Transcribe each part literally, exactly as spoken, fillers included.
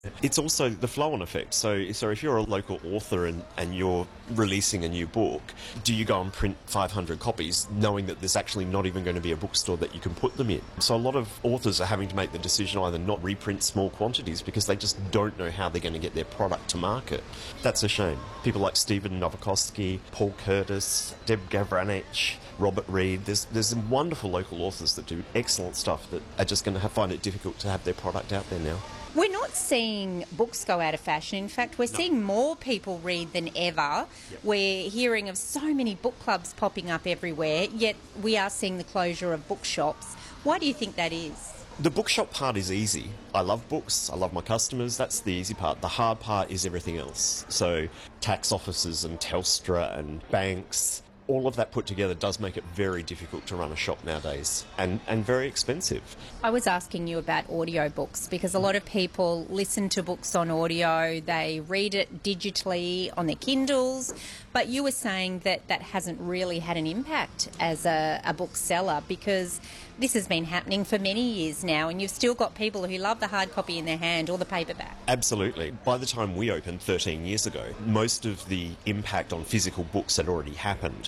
It's also the flow-on effect. So, so if you're a local author and, and you're releasing a new book, do you go and print five hundred copies knowing that there's actually not even going to be a bookstore that you can put them in? So a lot of authors are having to make the decision either not reprint small quantities because they just don't know how they're going to get their product to market. That's a shame. People like Stephen Novakoski, Paul Curtis, Deb Gavranich, Robert Reed, there's, there's some wonderful local authors that do excellent stuff that are just going to have, find it difficult to have their product out there now. We're not seeing books go out of fashion. In fact, we're no. seeing more people read than ever. Yep. We're hearing of so many book clubs popping up everywhere, yet we are seeing the closure of bookshops. Why do you think that is? The bookshop part is easy. I love books, I love my customers, that's the easy part. The hard part is everything else. So tax offices and Telstra and banks, all of that put together does make it very difficult to run a shop nowadays and, and very expensive. I was asking you about audiobooks because a lot of people listen to books on audio, they read it digitally on their Kindles, but you were saying that that hasn't really had an impact as a, a bookseller because this has been happening for many years now and you've still got people who love the hard copy in their hand or the paperback. Absolutely. By the time we opened thirteen years ago, most of the impact on physical books had already happened.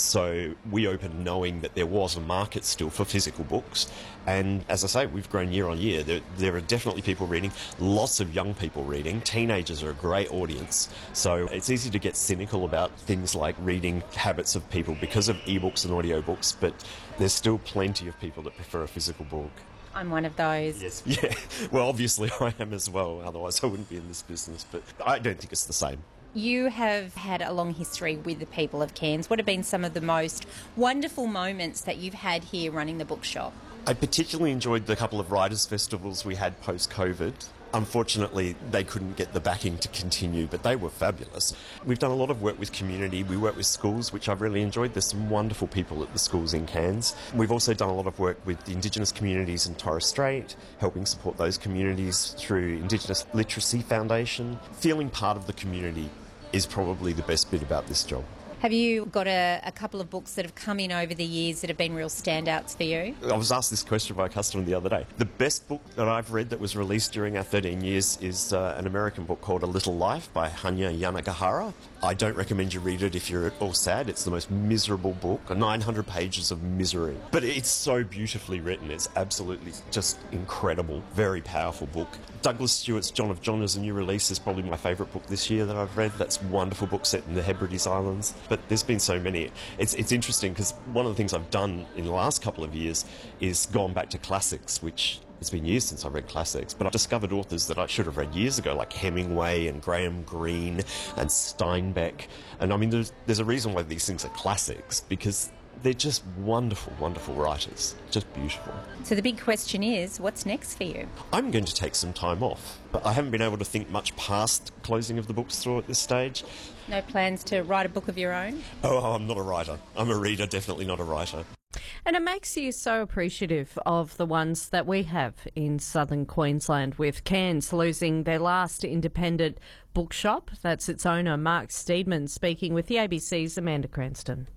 So we opened knowing that there was a market still for physical books. And as I say, we've grown year on year. There, there are definitely people reading, lots of young people reading. Teenagers are a great audience. So it's easy to get cynical about things like reading habits of people because of ebooks and audiobooks, but there's still plenty of people that prefer a physical book. I'm one of those. Yes. Yeah. Well, obviously I am as well. Otherwise I wouldn't be in this business. But I don't think it's the same. You have had a long history with the people of Cairns. What have been some of the most wonderful moments that you've had here running the bookshop? I particularly enjoyed the couple of writers' festivals we had post-COVID. Unfortunately, they couldn't get the backing to continue, but they were fabulous. We've done a lot of work with community. We work with schools, which I've really enjoyed. There's some wonderful people at the schools in Cairns. We've also done a lot of work with the Indigenous communities in Torres Strait, helping support those communities through Indigenous Literacy Foundation. Feeling part of the community is probably the best bit about this job. Have you got a, a couple of books that have come in over the years that have been real standouts for you? I was asked this question by a customer the other day. The best book that I've read that was released during our thirteen years is uh, an American book called A Little Life by Hanya Yanagihara. I don't recommend you read it if you're at all sad. It's the most miserable book, nine hundred pages of misery. But it's so beautifully written. It's absolutely just incredible. Very powerful book. Douglas Stewart's John of John is a new release. Is probably my favourite book this year that I've read. That's a wonderful book set in the Hebrides Islands. But there's been so many. It's it's interesting because one of the things I've done in the last couple of years is gone back to classics, which it's been years since I read classics, but I've discovered authors that I should have read years ago, like Hemingway and Graham Greene and Steinbeck. And I mean, there's, there's a reason why these things are classics, because they're just wonderful, wonderful writers. Just beautiful. So the big question is, what's next for you? I'm going to take some time off, but I haven't been able to think much past closing of the bookstore at this stage. No plans to write a book of your own? Oh, I'm not a writer. I'm a reader, definitely not a writer. And it makes you so appreciative of the ones that we have in southern Queensland, with Cairns losing their last independent bookshop. That's its owner, Mark Steedman, speaking with the A B C's Amanda Cranston.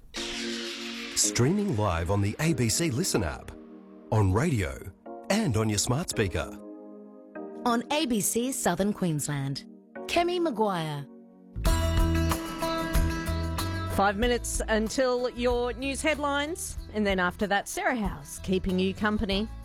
Streaming live on the A B C Listen app, on radio and on your smart speaker. On A B C Southern Queensland, Kemi Maguire. Five minutes until your news headlines, and then after that, Sarah House keeping you company.